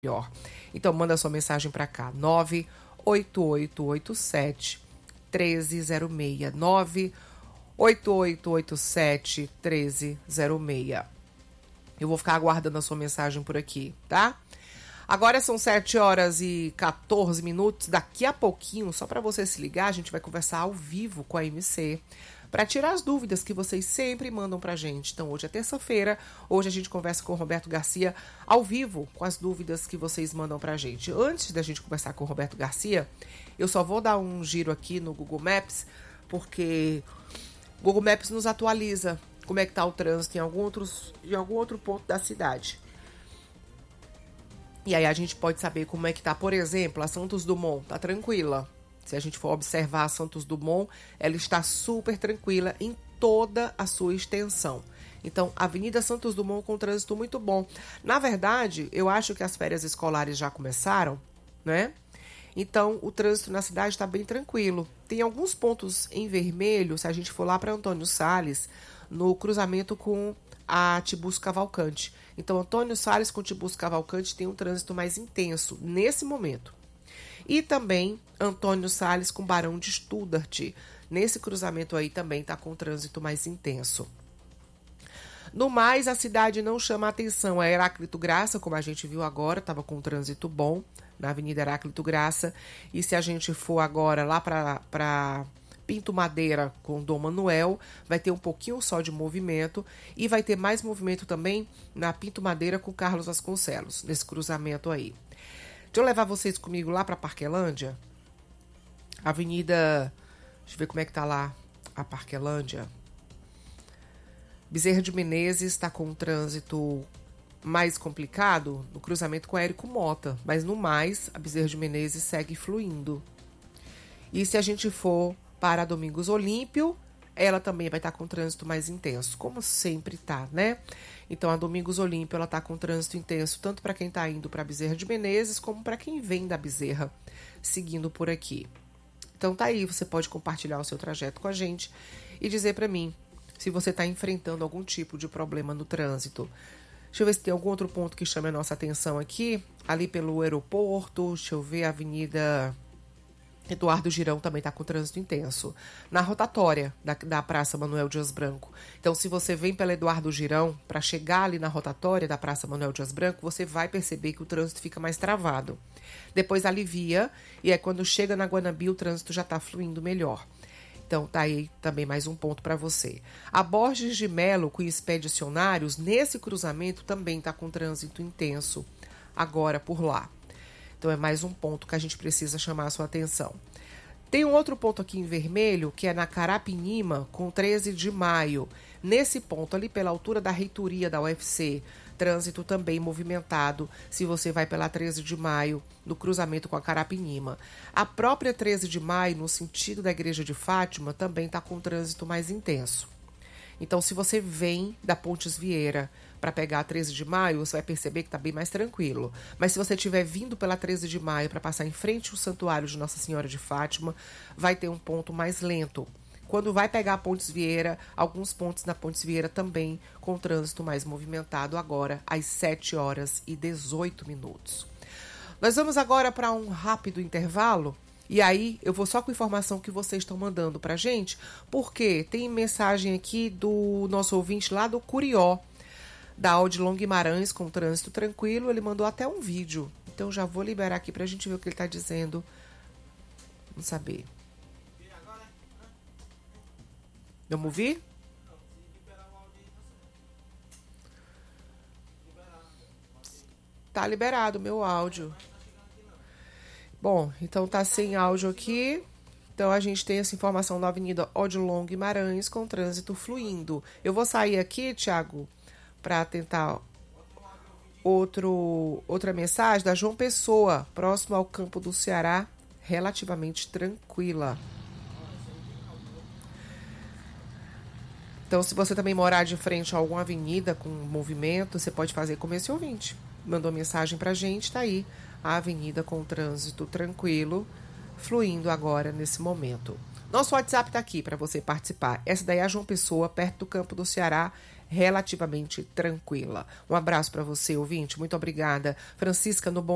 melhor. Então manda sua mensagem para cá, 98887 1306, 98887 1306. Eu vou ficar aguardando a sua mensagem por aqui, tá? Agora são 7h14. Daqui a pouquinho, só para você se ligar, a gente vai conversar ao vivo com a MC para tirar as dúvidas que vocês sempre mandam pra gente. Então, hoje é terça-feira, hoje a gente conversa com o Roberto Garcia ao vivo com as dúvidas que vocês mandam pra gente. Antes da gente conversar com o Roberto Garcia, eu só vou dar um giro aqui no Google Maps, porque o Google Maps nos atualiza como é que tá o trânsito em algum outro ponto da cidade. E aí a gente pode saber como é que tá, por exemplo, a Santos Dumont, tá tranquila. Se a gente for observar a Santos Dumont, ela está super tranquila em toda a sua extensão. Então, Avenida Santos Dumont com trânsito muito bom. Na verdade, eu acho que as férias escolares já começaram, né? Então, o trânsito na cidade está bem tranquilo. Tem alguns pontos em vermelho, se a gente for lá para Antônio Salles, no cruzamento com a Tiburcio Cavalcante. Então, Antônio Salles com Tiburcio Cavalcante tem um trânsito mais intenso nesse momento. E também Antônio Salles com Barão de Studart. Nesse cruzamento aí também está com trânsito mais intenso. No mais, a cidade não chama a atenção. A Heráclito Graça, como a gente viu agora, estava com trânsito bom na Avenida Heráclito Graça. E se a gente for agora lá para Pinto Madeira com Dom Manuel, vai ter um pouquinho só de movimento. E vai ter mais movimento também na Pinto Madeira com Carlos Vasconcelos, nesse cruzamento aí. Deixa eu levar vocês comigo lá para Parquelândia. Avenida... Deixa eu ver como é que tá lá a Parquelândia. Bezerra de Menezes está com um trânsito mais complicado no cruzamento com Érico Mota. Mas no mais, a Bezerra de Menezes segue fluindo. E se a gente for para Domingos Olímpio, ela também vai estar com trânsito mais intenso, como sempre tá, né? Então, a Domingos Olímpio, ela tá com trânsito intenso, tanto para quem tá indo para Bezerra de Menezes, como para quem vem da Bezerra, seguindo por aqui. Então, tá aí, você pode compartilhar o seu trajeto com a gente e dizer para mim se você tá enfrentando algum tipo de problema no trânsito. Deixa eu ver se tem algum outro ponto que chame a nossa atenção aqui. Ali pelo aeroporto, deixa eu ver, a Avenida Eduardo Girão também está com trânsito intenso. Na rotatória da Praça Manuel Dias Branco. Então, se você vem pela Eduardo Girão, para chegar ali na rotatória da Praça Manuel Dias Branco, você vai perceber que o trânsito fica mais travado. Depois alivia, e aí quando chega na Guanabi, o trânsito já está fluindo melhor. Então, tá aí também mais um ponto para você. A Borges de Melo, com expedicionários, nesse cruzamento também está com trânsito intenso agora por lá. Então, é mais um ponto que a gente precisa chamar a sua atenção. Tem um outro ponto aqui em vermelho, que é na Carapinima, com 13 de maio. Nesse ponto, ali pela altura da reitoria da UFC, trânsito também movimentado, se você vai pela 13 de maio, no cruzamento com a Carapinima. A própria 13 de maio, no sentido da Igreja de Fátima, também está com trânsito mais intenso. Então, se você vem da Pontes Vieira para pegar a 13 de maio, você vai perceber que está bem mais tranquilo. Mas se você estiver vindo pela 13 de maio para passar em frente ao Santuário de Nossa Senhora de Fátima, vai ter um ponto mais lento. Quando vai pegar a Pontes Vieira, alguns pontos na Pontes Vieira também com trânsito mais movimentado agora, às 7h18. Nós vamos agora para um rápido intervalo. E aí, eu vou só com a informação que vocês estão mandando pra gente, porque tem mensagem aqui do nosso ouvinte lá do Curió, da Odilon Guimarães, com trânsito tranquilo. Ele mandou até um vídeo. Então, já vou liberar aqui pra gente ver o que ele tá dizendo. Vamos saber. Vamos ouvir? Tá liberado o meu áudio. Bom, então tá sem áudio aqui. Então a gente tem essa informação na Avenida Odilon Guimarães com trânsito fluindo. Eu vou sair aqui, Thiago, para tentar outra mensagem da João Pessoa, próximo ao Campo do Ceará, relativamente tranquila. Então, se você também morar de frente a alguma avenida com movimento, você pode fazer como esse ouvinte. Mandou mensagem pra gente, tá aí a avenida com trânsito tranquilo, fluindo agora nesse momento. Nosso WhatsApp tá aqui para você participar. Essa daí é a João Pessoa, perto do Campo do Ceará, relativamente tranquila. Um abraço para você, ouvinte. Muito obrigada. Francisca, no Bom